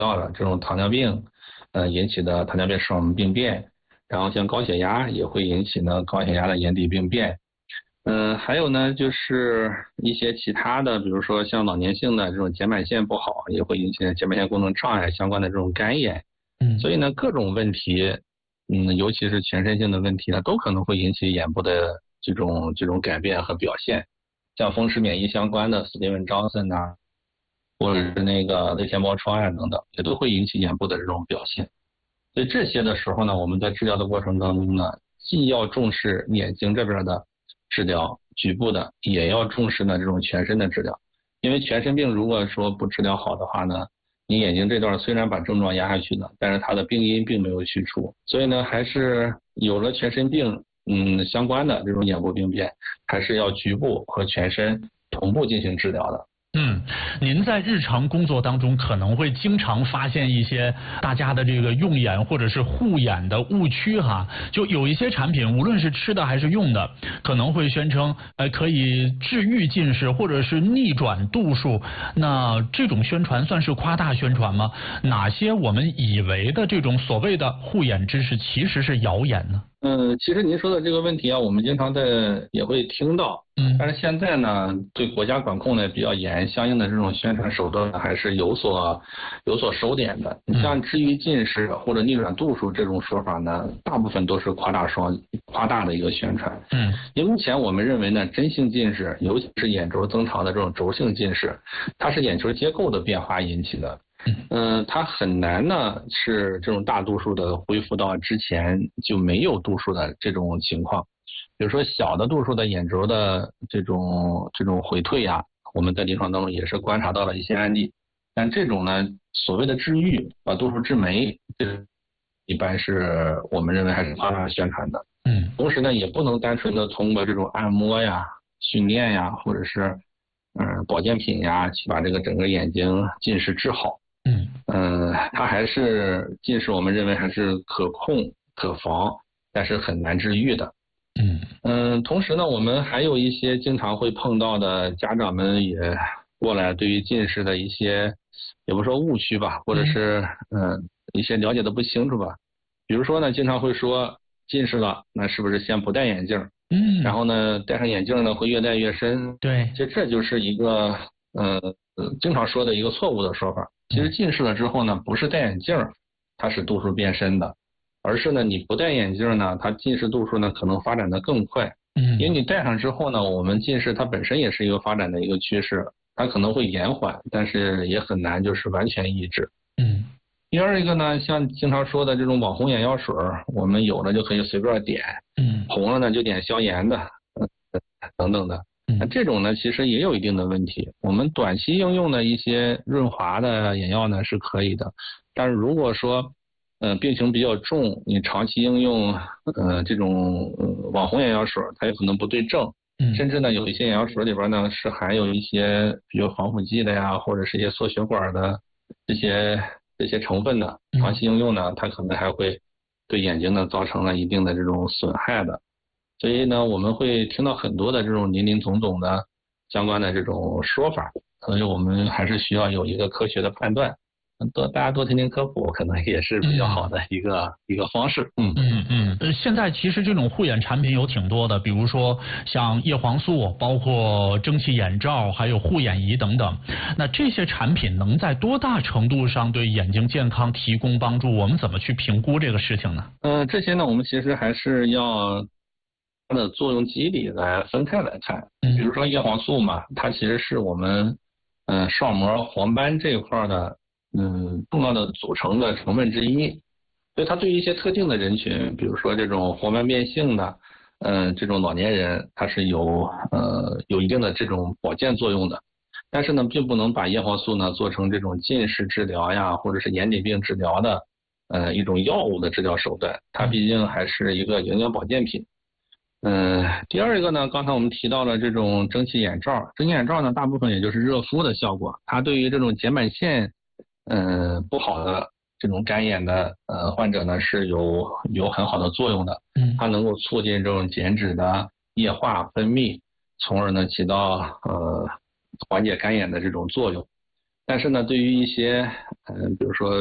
到的这种糖尿病，引起的糖尿病视网膜病变，然后像高血压也会引起呢高血压的眼底病变。还有呢，就是一些其他的，比如说像老年性的这种睑板腺不好，也会引起睑板腺功能障碍相关的这种干眼。所以呢，各种问题，尤其是全身性的问题呢，都可能会引起眼部的这种改变和表现。像风湿免疫相关的斯蒂文张森呐，或者是那个泪腺包疮呀等等，也都会引起眼部的这种表现。所以这些的时候呢，我们在治疗的过程当中呢，既要重视眼睛这边的治疗，局部的也要重视呢这种全身的治疗。因为全身病如果说不治疗好的话呢，你眼睛这段虽然把症状压下去了，但是它的病因并没有去除。所以呢，还是有了全身病相关的这种眼部病变，还是要局部和全身同步进行治疗的。 您在日常工作当中可能会经常发现一些大家的这个用眼或者是护眼的误区哈，就有一些产品无论是吃的还是用的，可能会宣称可以治愈近视或者是逆转度数，那这种宣传算是夸大宣传吗？哪些我们以为的这种所谓的护眼知识其实是谣言呢？ 其实您说的这个问题啊，我们经常也会听到，但是现在呢，对国家管控呢比较严，相应的这种宣传手段还是有所收敛的。你像治愈近视或者逆转度数这种说法呢，大部分都是夸大的一个宣传。因为目前我们认为呢，真性近视，尤其是眼轴增长的这种轴性近视，它是眼球结构的变化引起的。它很难呢是这种大度数的恢复到之前就没有度数的这种情况。比如说小的度数的眼轴的这种回退呀，我们在临床当中也是观察到了一些案例。但这种呢，所谓的治愈把度数治没，这一般是我们认为还是夸大宣传的。同时呢，也不能单纯的通过这种按摩呀、训练呀，或者是保健品呀，去把这个整个眼睛近视治好。它还是近视，我们认为还是可控可防，但是很难治愈的。同时呢，我们还有一些经常会碰到的家长们也过来，对于近视的一些，也不说误区吧，或者是一些了解的不清楚吧。比如说呢，经常会说近视了，那是不是先不戴眼镜？然后呢，戴上眼镜呢会越戴越深。 对， 其实这就是一个经常说的一个错误的说法。其实近视了之后呢，不是戴眼镜它是度数变深的，而是呢你不戴眼镜呢，它近视度数呢可能发展的更快。因为你戴上之后呢，我们近视它本身也是一个发展的一个趋势，它可能会延缓，但是也很难就是完全抑制。第二一个呢，像经常说的这种网红眼药水，我们有了就可以随便点，红了呢就点消炎的，等等的。那这种呢，其实也有一定的问题。我们短期应用的一些润滑的眼药呢是可以的，但是如果说病情比较重，你长期应用这种网红眼药水，它有可能不对症，甚至呢有一些眼药水里边呢是含有一些比如防腐剂的呀，或者是一些缩血管的这些成分的，长期应用呢，它可能还会对眼睛呢造成了一定的这种损害的。所以呢，我们会听到很多的这种林林总总的相关的这种说法，所以我们还是需要有一个科学的判断。大家多听听科普，可能也是比较好的一个方式。 现在其实这种护眼产品有挺多的，比如说像叶黄素，包括蒸汽眼罩，还有护眼仪等等。那这些产品能在多大程度上对眼睛健康提供帮助？我们怎么去评估这个事情呢？ 这些呢，我们其实还是要它的作用机理来分开来看。比如说叶黄素嘛，它其实是我们视网膜黄斑这一块的重要的组成的成分之一。所以它对于一些特定的人群，比如说这种黄斑变性的这种老年人，它是有一定的这种保健作用的。但是呢，并不能把叶黄素呢做成这种近视治疗呀，或者是眼底病治疗的一种药物的治疗手段，它毕竟还是一个营养保健品。第二一个呢，刚才我们提到了这种蒸汽眼罩，蒸汽眼罩呢，大部分也就是热敷的效果，它对于这种睑板腺不好的这种干眼的患者呢是有很好的作用的。它能够促进这种睑脂的液化分泌，从而呢起到缓解干眼的这种作用。 但是呢，对于一些比如说